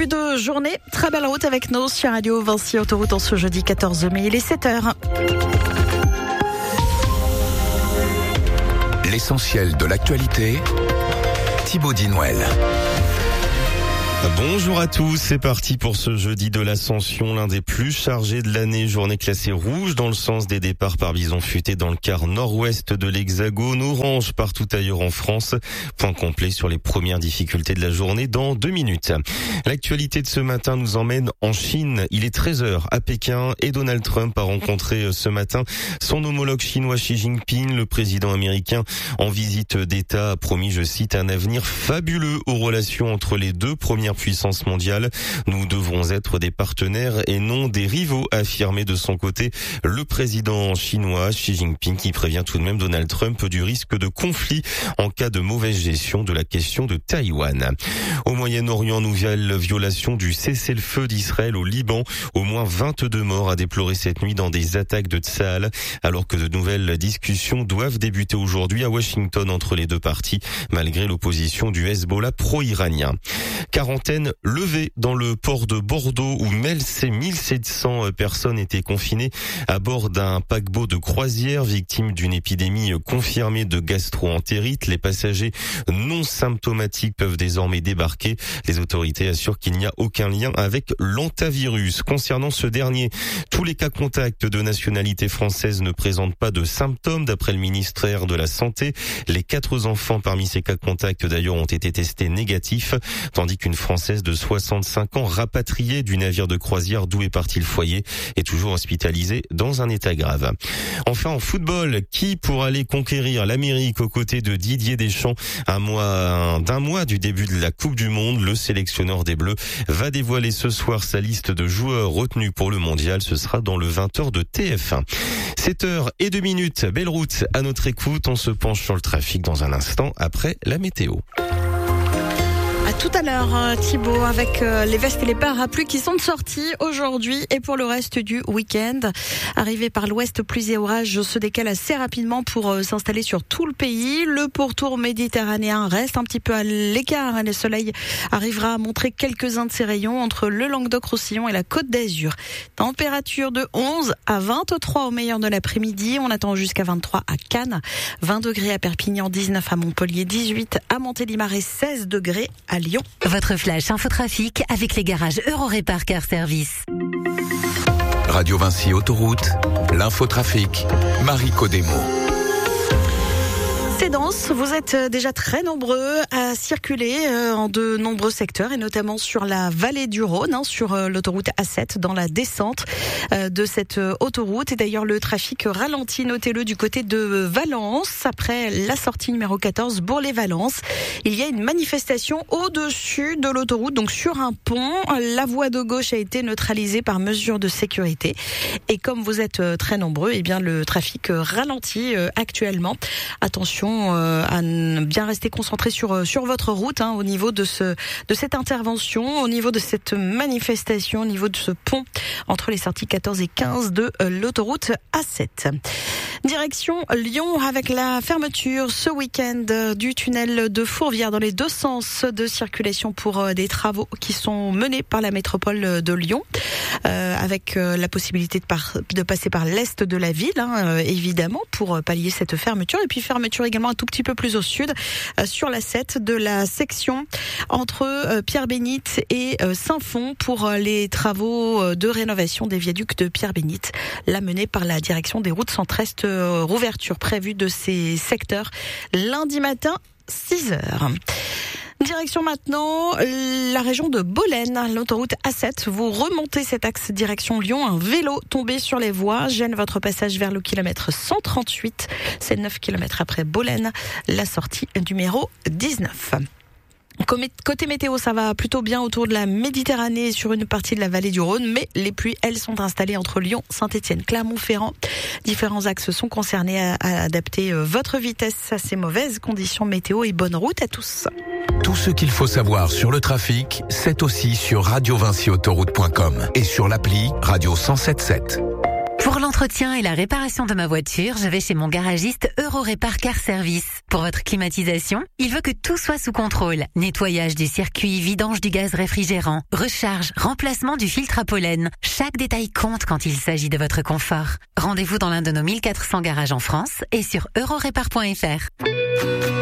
début de journée. Très belle route avec nous sur Radio Vinci Autoroute en ce jeudi 14 mai. Il est 7h. L'essentiel de l'actualité, Thibaut Dinouel. Bonjour à tous, c'est parti pour ce jeudi de l'Ascension, l'un des plus chargés de l'année. Journée classée rouge dans le sens des départs par bison futé dans le quart nord-ouest de l'Hexagone, orange partout ailleurs en France. Point complet sur les premières difficultés de la journée dans 2 minutes. L'actualité de ce matin nous emmène en Chine. Il est 13h à Pékin et Donald Trump a rencontré ce matin son homologue chinois Xi Jinping. Le président américain en visite d'État a promis, je cite, un avenir fabuleux aux relations entre les deux premières puissance mondiale. Nous devrons être des partenaires et non des rivaux, a affirmé de son côté le président chinois Xi Jinping, qui prévient tout de même Donald Trump du risque de conflit en cas de mauvaise gestion de la question de Taïwan. Au Moyen-Orient, nouvelle violation du cessez-le-feu d'Israël au Liban. Au moins 22 morts à déplorer cette nuit dans des attaques de Tsahal, alors que de nouvelles discussions doivent débuter aujourd'hui à Washington entre les deux parties, malgré l'opposition du Hezbollah pro-iranien. Quarantaine levée dans le port de Bordeaux où 1700 personnes étaient confinées à bord d'un paquebot de croisière victime d'une épidémie confirmée de gastro-entérite. Les passagers non symptomatiques peuvent désormais débarquer. Les autorités assurent qu'il n'y a aucun lien avec l'hantavirus. Concernant ce dernier, tous les cas contacts de nationalité française ne présentent pas de symptômes d'après le ministère de la Santé. Les 4 enfants parmi ces cas contacts d'ailleurs ont été testés négatifs, tandis qu'une Française de 65 ans rapatriée du navire de croisière d'où est parti le foyer est toujours hospitalisée dans un état grave. Enfin en football, qui pour aller conquérir l'Amérique aux côtés de Didier Deschamps d'un mois du début de la Coupe du Monde, le sélectionneur des Bleus va dévoiler ce soir sa liste de joueurs retenus pour le mondial. Ce sera dans le 20h de TF1. 7h02. Belle route à notre écoute. On se penche sur le trafic dans un instant après la météo. À tout à l'heure, Thibaut, avec les vestes et les parapluies qui sont de sortie aujourd'hui et pour le reste du week-end. Arrivé par l'ouest, pluie et orages se décalent assez rapidement pour s'installer sur tout le pays. Le pourtour méditerranéen reste un petit peu à l'écart. Le soleil arrivera à montrer quelques-uns de ses rayons entre le Languedoc-Roussillon et la Côte d'Azur. Température de 11 à 23 au meilleur de l'après-midi. On attend jusqu'à 23 à Cannes, 20 degrés à Perpignan, 19 à Montpellier, 18 à Montélimar et 16 degrés à Lyon. Votre flash infotrafic avec les garages Eurorépar Car Service. Radio Vinci Autoroute, l'infotrafic, Marie Codemo. C'est dense, vous êtes déjà très nombreux à circuler en de nombreux secteurs et notamment sur la vallée du Rhône, sur l'autoroute A7 dans la descente de cette autoroute. Et d'ailleurs le trafic ralentit, notez-le, du côté de Valence après la sortie numéro 14 Bourg-les-Valence. Il y a une manifestation au-dessus de l'autoroute, donc sur un pont. La voie de gauche a été neutralisée par mesure de sécurité. Et comme vous êtes très nombreux, eh bien le trafic ralentit actuellement. Attention à bien rester concentré sur votre route au niveau de cette intervention, au niveau de cette manifestation, au niveau de ce pont entre les sorties 14 et 15 de l'autoroute A7. Direction Lyon avec la fermeture ce week-end du tunnel de Fourvière dans les deux sens de circulation pour des travaux qui sont menés par la métropole de Lyon, avec la possibilité de passer par l'est de la ville, évidemment, pour pallier cette fermeture. Et puis fermeture également un tout petit peu plus au sud, sur la 7 de la section entre Pierre-Bénite et Saint-Fond pour les travaux de rénovation des viaducs de Pierre-Bénite, là menée par la direction des routes centre-est. Rouverture prévue de ces secteurs lundi matin 6h. Direction maintenant la région de Bolène, l'autoroute A7. Vous remontez cet axe direction Lyon. Un vélo tombé sur les voies gêne votre passage vers le kilomètre 138. C'est 9 km après Bolène, la sortie numéro 19. Côté météo, ça va plutôt bien autour de la Méditerranée et sur une partie de la vallée du Rhône, mais les pluies, elles, sont installées entre Lyon, Saint-Étienne, Clermont-Ferrand. Différents axes sont concernés à adapter votre vitesse à ces mauvaises conditions météo et bonne route à tous. Tout ce qu'il faut savoir sur le trafic, c'est aussi sur radiovinciautoroute.com et sur l'appli Radio 107.7. Pour l'entretien l'entretien et la réparation de ma voiture, je vais chez mon garagiste Eurorépar Car Service. Pour votre climatisation, il veut que tout soit sous contrôle. Nettoyage du circuit, vidange du gaz réfrigérant, recharge, remplacement du filtre à pollen. Chaque détail compte quand il s'agit de votre confort. Rendez-vous dans l'un de nos 1400 garages en France et sur eurorépar.fr.